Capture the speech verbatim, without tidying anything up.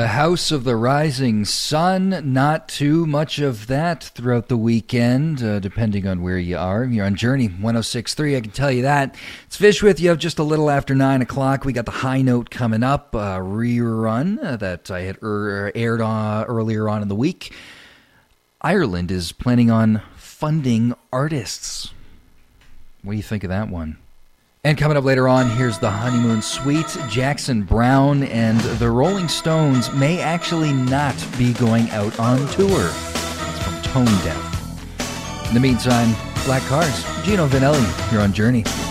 The House of the Rising Sun, not too much of that throughout the weekend, uh, depending on where you are. You're on Journey one oh six point three, I can tell you that. It's Fish with you just a little after nine o'clock. We got the High Note coming up, a rerun uh, that I had er- aired on, earlier on in the week. Ireland is planning on funding artists. What do you think of that one? And coming up later on, here's the Honeymoon Suite. Jackson Browne and the Rolling Stones may actually not be going out on tour. It's from Tone Deaf. In the meantime, Black Cars, Gino Vanelli, you're on Journey.